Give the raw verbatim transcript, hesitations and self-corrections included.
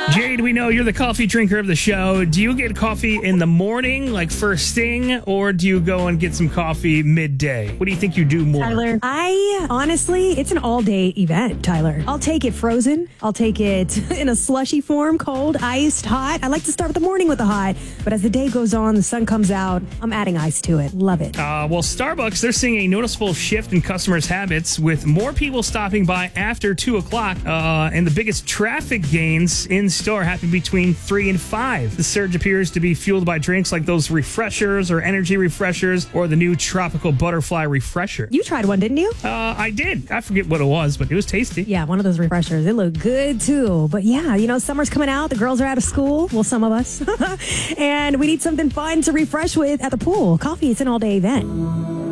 Jade, we know you're the coffee drinker of the show. Do you get coffee in the morning, like first thing, or do you go and get some coffee midday? What do you think you do more? Tyler, I honestly, it's an all-day event, Tyler. I'll take it frozen. I'll take it in a slushy form, cold, iced, hot. I like to start the morning with the hot, but as the day goes on, the sun comes out, I'm adding ice to it. Love it. Uh, well, Starbucks, they're seeing a noticeable shift in customers' habits with more people stopping by after two o'clock, uh, and the biggest traffic gains in store happen between three and five. The surge appears to be fueled by drinks like those refreshers or energy refreshers or the new tropical butterfly refresher. You tried one, didn't you? Uh, I did. I forget what it was, but it was tasty. Yeah, one of those refreshers. It looked good, too. But yeah, you know, summer's coming out. The girls are out of school. Well, some of us. And we need something fun to refresh with at the pool. Coffee, it's an all-day event.